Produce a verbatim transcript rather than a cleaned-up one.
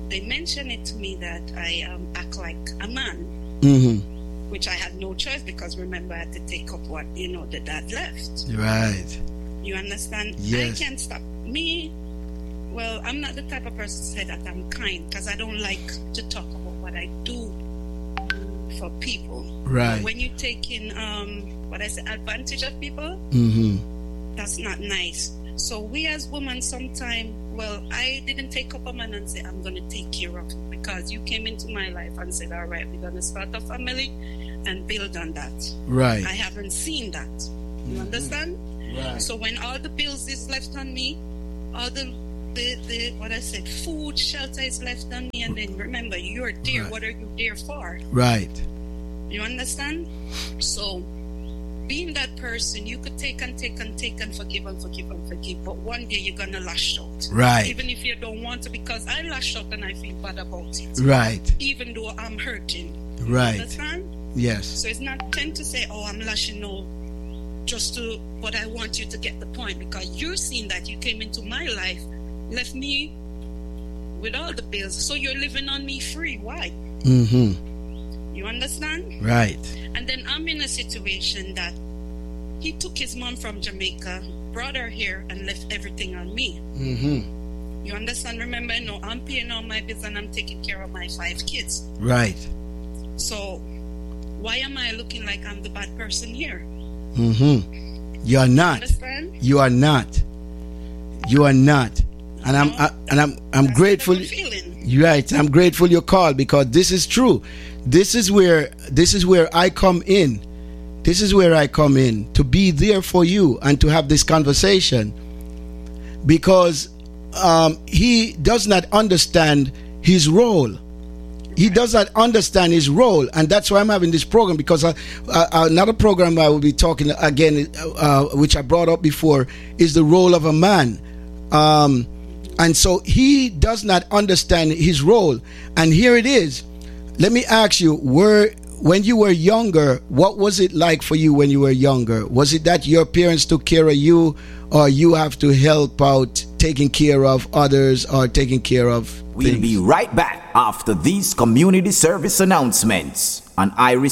they mentioned it to me that I um, act like a man, mm-hmm. which I had no choice because remember I had to take up what, you know, the dad left. Right. You understand? Yes. I can't stop. Me, well, I'm not the type of person to say that I'm kind because I don't like to talk about what I do for people. Right. But when you take in, um, what I say, advantage of people, mm-hmm. that's not nice. So we as women sometimes, well, I didn't take up a man and say, I'm going to take care of him because you came into my life and said, all right, we're going to start a family and build on that. Right. I haven't seen that. You mm-hmm. understand? Right. So when all the bills is left on me, all the, the, the what I said, food, shelter is left on me, and then remember, you're there. Right. What are you there for? Right. You understand? So being that person, you could take and take and take and forgive and forgive and forgive, but one day you're gonna lash out. Right. Even if you don't want to, because I lash out and I feel bad about it. Right. Even though I'm hurting. Right. You understand? Yes. So it's not tend to say, oh, I'm lashing out just to, but I want you to get the point because you're seeing that you came into my life, left me with all the bills, so you're living on me free. Why? Mm-hmm. You understand? Right. And then I'm in a situation that he took his mom from Jamaica, brought her here, and left everything on me. Mm-hmm. You understand? Remember, you know, I'm paying all my bills and I'm taking care of my five kids. Right. So why am I looking like I'm the bad person here? Mm-hmm. You are not. You understand? You are not. You are not. And I'm No, I, and I'm I'm that's grateful. what I'm feeling. Right. I'm grateful you called because this is true. This is where this is where I come in. This is where I come in to be there for you and to have this conversation because um, he does not understand his role. He does not understand his role, and that's why I'm having this program because uh, uh, another program I will be talking again, uh, which I brought up before, is the role of a man. Um, and so he does not understand his role. And here it is. Let me ask you, were when you were younger, what was it like for you when you were younger? Was it that your parents took care of you, or you have to help out taking care of others or taking care of We'll things? be right back after these community service announcements on Iris